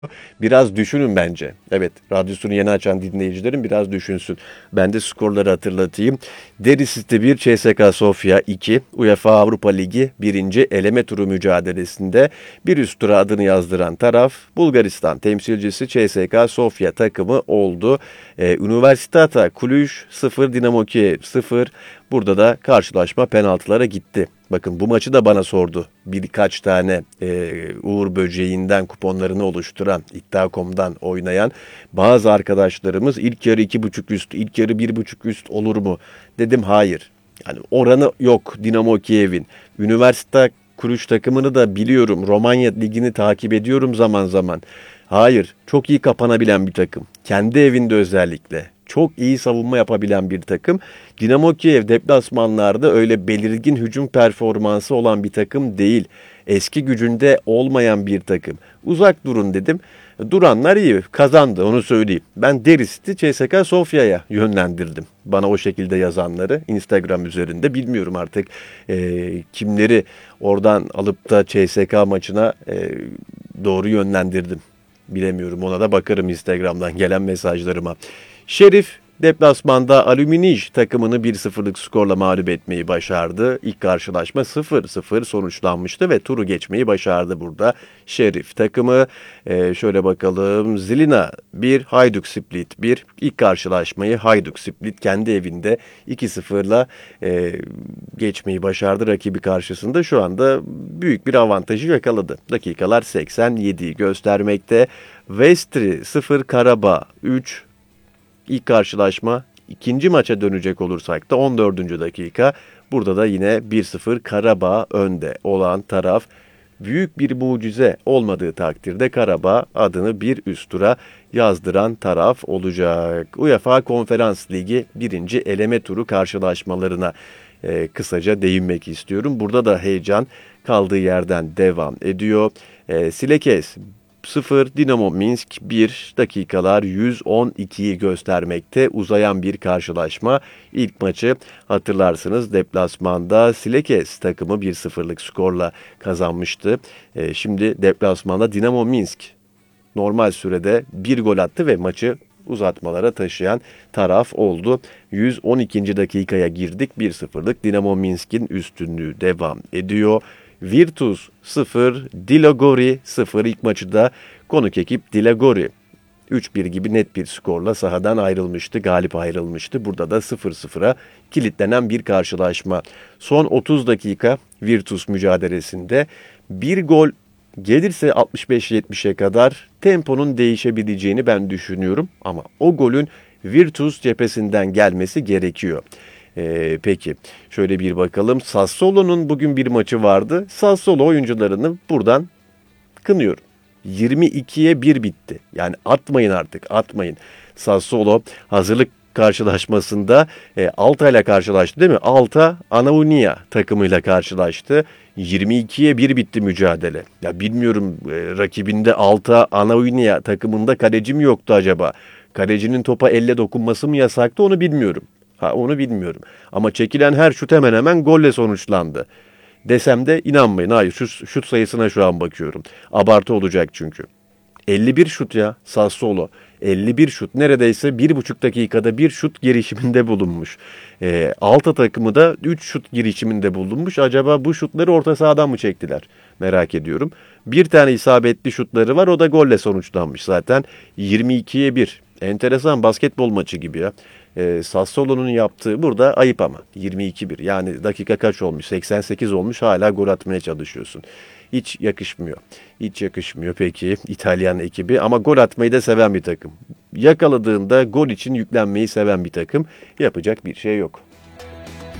Biraz düşünün bence. Evet, radyosunu yeni açan dinleyicilerin biraz düşünsün. Ben de skorları hatırlatayım. Derisis'te 1, CSKA Sofya 2, UEFA Avrupa Ligi birinci eleme turu mücadelesinde bir üst tura adını yazdıran taraf Bulgaristan temsilcisi CSKA Sofya takımı oldu. Universitata Cluj 0, Dinamo Kiev 0. Burada da karşılaşma penaltılara gitti. Bakın bu maçı da bana sordu. Birkaç tane Uğur Böceği'nden kuponlarını oluşturan, iddia.com'dan oynayan bazı arkadaşlarımız ilk yarı 2,5 üst, ilk yarı 1,5 üst olur mu? Dedim hayır. Yani oranı yok Dinamo Kiev'in. Üniversite Kuruş takımını da biliyorum. Romanya Ligi'ni takip ediyorum zaman zaman. Hayır, çok iyi kapanabilen bir takım. Kendi evinde özellikle. Çok iyi savunma yapabilen bir takım. Dinamo Kiev deplasmanlarda öyle belirgin hücum performansı olan bir takım değil. Eski gücünde olmayan bir takım. Uzak durun dedim. Duranlar iyi. Kazandı onu söyleyeyim. Ben Deris'i CSKA Sofya'ya yönlendirdim. Bana o şekilde yazanları Instagram üzerinde bilmiyorum artık kimleri oradan alıp da CSKA maçına doğru yönlendirdim. Bilemiyorum, ona da bakarım Instagram'dan gelen mesajlarıma. Şerif deplasmanda Alüminij takımını 1-0'lık skorla mağlup etmeyi başardı. İlk karşılaşma 0-0 sonuçlanmıştı ve turu geçmeyi başardı burada. Şerif takımı şöyle bakalım. Zilina 1, Hajduk Split 1. İlk karşılaşmayı Hajduk Split kendi evinde 2-0'la geçmeyi başardı rakibi karşısında. Şu anda büyük bir avantajı yakaladı. Dakikalar 87'yi göstermekte. Vestri 0, Karabağ 3. İlk karşılaşma, ikinci maça dönecek olursak da 14. dakika. Burada da yine 1-0 Karabağ önde olan taraf. Büyük bir mucize olmadığı takdirde Karabağ adını bir üst tura yazdıran taraf olacak. UEFA Konferans Ligi birinci eleme turu karşılaşmalarına kısaca değinmek istiyorum. Burada da heyecan kaldığı yerden devam ediyor. Silekes 0, Dinamo Minsk 1, dakikalar 112'yi göstermekte uzayan bir karşılaşma. İlk maçı hatırlarsınız deplasmanda Silekes takımı 1-0'lık skorla kazanmıştı. Şimdi deplasmanda Dinamo Minsk normal sürede bir gol attı ve maçı uzatmalara taşıyan taraf oldu. 112. dakikaya girdik. 1-0'lık Dinamo Minsk'in üstünlüğü devam ediyor. Virtus 0, Dilogori 0. İlk maçı da konuk ekip Dilogori 3-1 gibi net bir skorla sahadan ayrılmıştı, galip ayrılmıştı. Burada da 0-0'a kilitlenen bir karşılaşma. Son 30 dakika Virtus mücadelesinde bir gol gelirse 65-70'e kadar temponun değişebileceğini ben düşünüyorum. Ama o golün Virtus cephesinden gelmesi gerekiyor. Peki şöyle bir bakalım. Sassuolo'nun bugün bir maçı vardı. Sassuolo oyuncularını buradan kınıyorum. 22'ye 1 bitti. Yani atmayın artık, atmayın. Sassuolo hazırlık karşılaşmasında Altay'la karşılaştı değil mi? Alta Anaunia takımıyla karşılaştı. 22'ye 1 bitti mücadele. Ya bilmiyorum, rakibinde Alta Anaunia takımında kaleci mi yoktu acaba? Kalecinin topa elle dokunması mı yasaktı, onu bilmiyorum. Onu bilmiyorum. Ama çekilen her şut hemen hemen golle sonuçlandı. Desem de inanmayın. Hayır, şut sayısına şu an bakıyorum. Abartı olacak çünkü. 51 şut ya Sassuolo. 51 şut, neredeyse 1,5 dakikada bir şut girişiminde bulunmuş. Alta takımı da 3 şut girişiminde bulunmuş. Acaba bu şutları orta sahadan mı çektiler? Merak ediyorum. Bir tane isabetli şutları var, o da golle sonuçlanmış zaten. 22'ye 1. Enteresan basketbol maçı gibi ya. Sassuolo'nun yaptığı burada ayıp ama. 22-1. Yani dakika kaç olmuş? 88 olmuş, hala gol atmaya çalışıyorsun. Hiç yakışmıyor. Hiç yakışmıyor peki İtalyan ekibi, ama gol atmayı da seven bir takım. Yakaladığında gol için yüklenmeyi seven bir takım. Yapacak bir şey yok.